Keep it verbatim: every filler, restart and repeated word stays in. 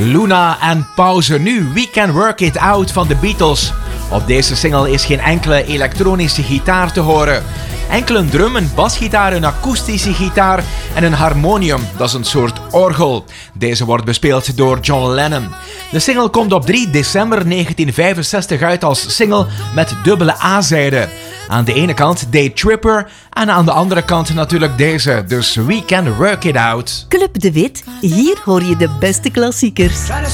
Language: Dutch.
Luna en pauze nu. We Can Work It Out van de Beatles. Op deze single is geen enkele elektronische gitaar te horen. Enkel een drum, een basgitaar, een akoestische gitaar en een harmonium. Dat is een soort orgel. Deze wordt bespeeld door John Lennon. De single komt op drie december negentien vijfenzestig uit als single met dubbele A-zijde. Aan de ene kant Day Tripper en aan de andere kant natuurlijk deze. Dus We Can Work It Out. Club de Wit, hier hoor je de beste klassiekers.